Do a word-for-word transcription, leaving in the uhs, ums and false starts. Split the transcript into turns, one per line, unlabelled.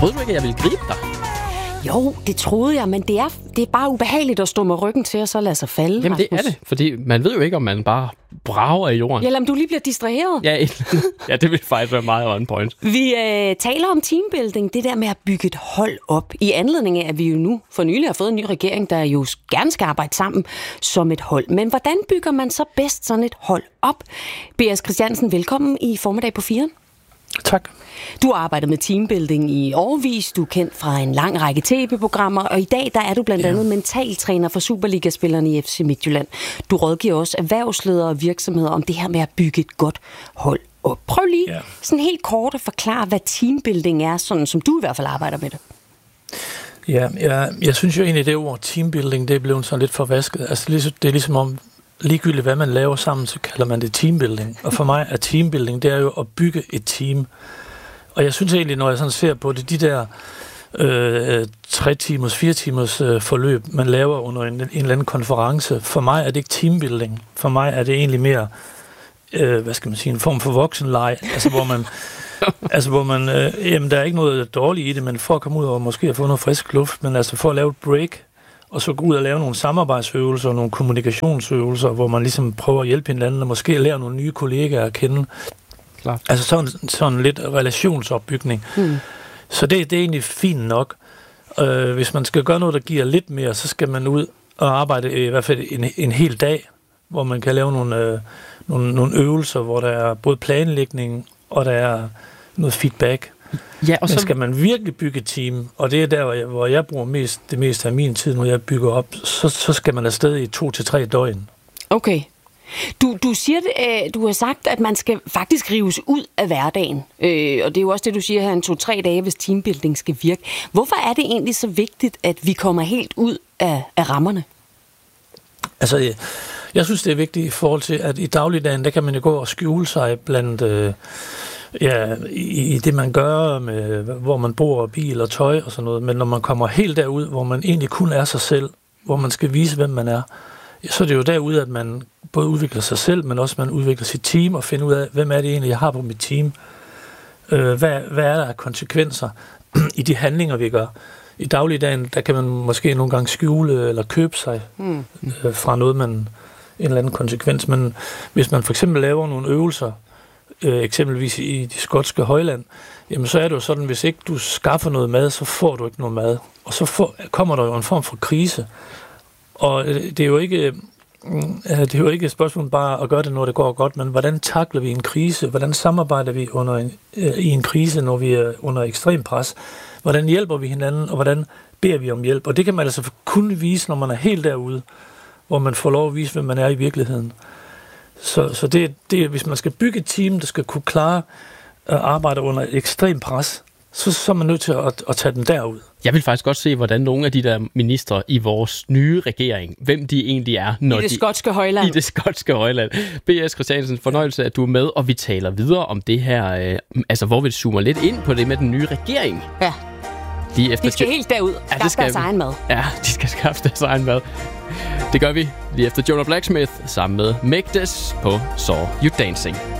Troede du ikke, at jeg ville gribe dig?
Jo, det troede jeg, men det er, det er bare ubehageligt at stå med ryggen til, og så lade sig falde.
Jamen det er det, fordi man ved jo ikke, om man bare brager i jorden.
Ja, eller om du lige bliver distraheret.
Ja, ja, det vil faktisk være meget on point.
Vi øh, taler om teambuilding, det der med at bygge et hold op. I anledning af, at vi jo nu for nylig har fået en ny regering, der jo gerne skal arbejde sammen som et hold. Men hvordan bygger man så bedst sådan et hold op? B S Christiansen, velkommen i Formiddag på firen.
Tak.
Du har arbejdet med teambuilding i årevis, du er kendt fra en lang række tv-programmer, og i dag der er du blandt andet ja. mentaltræner for Superliga-spillerne i F C Midtjylland. Du rådgiver også erhvervsledere og virksomheder om det her med at bygge et godt hold op. Prøv lige ja. sådan helt kort at forklare, hvad teambuilding er, sådan som du i hvert fald arbejder med det.
Ja, jeg, jeg synes jo egentlig, det ord teambuilding, det er blevet sådan lidt forvasket. Altså, det er ligesom om, ligegyldigt hvad man laver sammen, så kalder man det teambuilding. Og for mig er teambuilding, det er jo at bygge et team. Og jeg synes egentlig, når jeg sådan ser på det, de der øh, tre timers, fire timers øh, forløb, man laver under en, en eller anden konference, for mig er det ikke teambuilding. For mig er det egentlig mere, øh, hvad skal man sige, en form for voksenleg, altså hvor man, altså hvor man, øh, jamen der er ikke noget dårligt i det, men for at komme ud og måske at få noget frisk luft, men altså for at lave et break, og så gå ud og lave nogle samarbejdsøvelser og nogle kommunikationsøvelser, hvor man ligesom prøver at hjælpe hinanden, og måske lære nogle nye kollegaer at kende. Klar. Altså sådan, sådan lidt relationsopbygning. Mm. Så det, det er egentlig fint nok. Øh, hvis man skal gøre noget, der giver lidt mere, så skal man ud og arbejde i hvert fald en, en hel dag, hvor man kan lave nogle, øh, nogle, nogle øvelser, hvor der er både planlægning, og der er noget feedback. Ja, og så... Men skal man virkelig bygge et team, og det er der, hvor jeg, hvor jeg bruger mest, det meste af min tid, når jeg bygger op, så, så skal man afsted i to til tre døgn.
Okay. Du, du siger, øh, du har sagt, at man skal faktisk rives ud af hverdagen, øh, og det er jo også det, du siger her, en to-tre dage, hvis teambuilding skal virke. Hvorfor er det egentlig så vigtigt, at vi kommer helt ud af, af rammerne?
Altså, jeg, jeg synes, det er vigtigt i forhold til, at i dagligdagen, der kan man jo gå og skjule sig blandt... Øh, Ja, i, i det man gør, med, hvor man bor, bil og tøj og sådan noget, men når man kommer helt derud, hvor man egentlig kun er sig selv, hvor man skal vise, hvem man er, så er det jo derude, at man både udvikler sig selv, men også man udvikler sit team og finder ud af, hvem er det egentlig, jeg har på mit team. Øh, hvad, hvad er der af konsekvenser i de handlinger, vi gør? I dagligdagen, der kan man måske nogle gange skjule eller købe sig mm. øh, fra noget, man en eller anden konsekvens, men hvis man for eksempel laver nogle øvelser, Øh, eksempelvis i de skotske højland, jamen så er det jo sådan, hvis ikke du skaffer noget mad, så får du ikke noget mad. Og så får, kommer der jo en form for krise. Og øh, det er jo ikke øh, det er jo ikke et spørgsmål bare at gøre det, når det går godt, men hvordan takler vi en krise? Hvordan samarbejder vi under en, øh, i en krise, når vi er under ekstrem pres? Hvordan hjælper vi hinanden, og hvordan beder vi om hjælp? Og det kan man altså kun vise, når man er helt derude, hvor man får lov at vise, hvem man er i virkeligheden. Så, så det, det, hvis man skal bygge et team, der skal kunne klare at arbejde under et ekstremt pres, så, så er man nødt til at, at tage dem derud.
Jeg vil faktisk godt se, hvordan nogle af de der ministre i vores nye regering, hvem de egentlig er. Når
I det
de,
skotske højland.
I det skotske højland. B S Christiansen, fornøjelse, at du er med, og vi taler videre om det her, øh, altså hvor vi zoomer lidt ind på det med den nye regering.
Ja.
De, efter
de skal helt derud.
Ja,
skaffe deres egen mad.
Ja, de skal skaffe deres egen mad. Det gør vi lige efter Jonah Blacksmith sammen med Make This på Saw You Dancing.